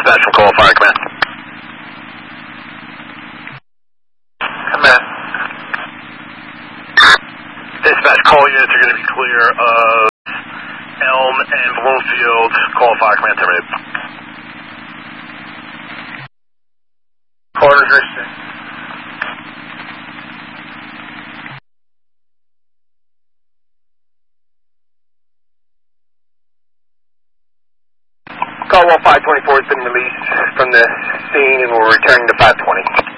dispatch from Call Fire Command. Command. Dispatch, call units are going to be clear of Elm and Bloomfield. Call Fire Command terminated. Quarters restricted. Call 1524 has been released from the scene and will return to 520.